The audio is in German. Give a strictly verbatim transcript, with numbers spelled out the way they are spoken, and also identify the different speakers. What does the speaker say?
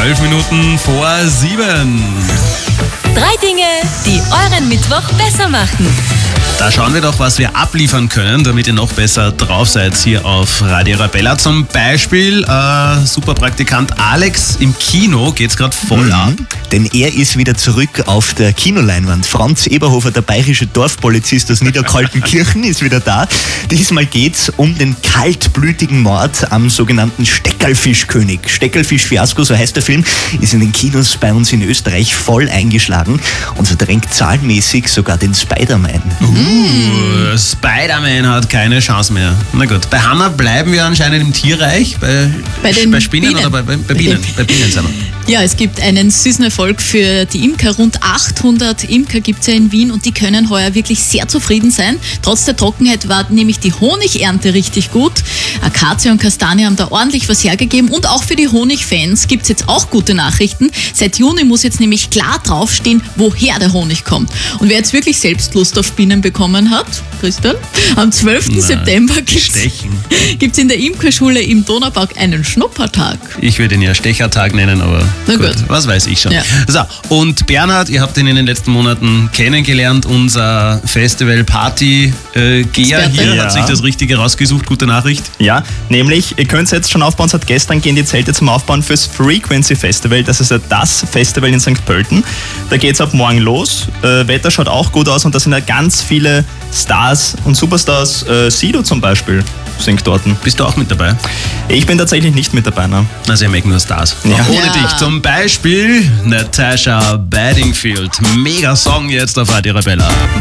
Speaker 1: Zwölf Minuten vor sieben.
Speaker 2: Drei Dinge, die euren Mittwoch besser machen.
Speaker 1: Da schauen wir doch, was wir abliefern können, damit ihr noch besser drauf seid hier auf Radio Arabella. Zum Beispiel äh, Superpraktikant Alex im Kino geht's gerade voll
Speaker 3: mhm.
Speaker 1: ab.
Speaker 3: Denn er ist wieder zurück auf der Kinoleinwand. Franz Eberhofer, der bayerische Dorfpolizist aus Niederkaltenkirchen, ist wieder da. Diesmal geht's um den kaltblütigen Mord am sogenannten Steckerlfischkönig. Steckerlfisch-Fiasko, so heißt der Film, ist in den Kinos bei uns in Österreich voll eingeschlagen und verdrängt zahlenmäßig sogar den Spider-Man.
Speaker 1: Uh, Spider-Man hat keine Chance mehr. Na gut, bei Hanna bleiben wir anscheinend im Tierreich, bei,
Speaker 4: bei, den
Speaker 1: bei Spinnen
Speaker 4: Bienen.
Speaker 1: oder bei, bei, bei Bienen? Bei Bienen sind wir.
Speaker 4: Ja, es gibt einen süßen Erfolg für die Imker. Rund achthundert Imker gibt es ja in Wien und die können heuer wirklich sehr zufrieden sein. Trotz der Trockenheit war nämlich die Honigernte richtig gut. Akazie und Kastanie haben da ordentlich was hergegeben und auch für die Honigfans gibt es jetzt auch gute Nachrichten. Seit Juni muss jetzt nämlich klar draufstehen, woher der Honig kommt. Und wer jetzt wirklich selbst Lust auf Bienen bekommen hat, Christian, am zwölften September gibt es in der Imkerschule im Donaupark einen Schnuppertag.
Speaker 1: Ich würde ihn ja Stechertag nennen, aber
Speaker 4: Na
Speaker 1: gut,
Speaker 4: gut.
Speaker 1: was weiß ich schon.
Speaker 4: Ja.
Speaker 1: So, und Bernhard, ihr habt ihn in den letzten Monaten kennengelernt, unser Festival-Party-Geher hier,
Speaker 3: Ja.
Speaker 1: hat sich das Richtige rausgesucht, gute Nachricht.
Speaker 5: Ja, nämlich, ihr könnt es jetzt schon aufbauen, seit gestern gehen die Zelte zum Aufbauen fürs Frequency Festival. Das ist ja das Festival in Sankt Pölten. Da geht es ab morgen los. Äh, Wetter schaut auch gut aus und da sind ja ganz viele Stars und Superstars. Äh, Sido zum Beispiel singt dort.
Speaker 1: Bist du auch mit dabei?
Speaker 5: Ich bin tatsächlich nicht mit dabei, ne?
Speaker 1: Also, ihr mögt nur Stars.
Speaker 5: Ja.
Speaker 1: Auch ohne
Speaker 4: Ja.
Speaker 1: dich. Zum Beispiel Natasha Bedingfield. Mega Song jetzt auf Radio Arabella.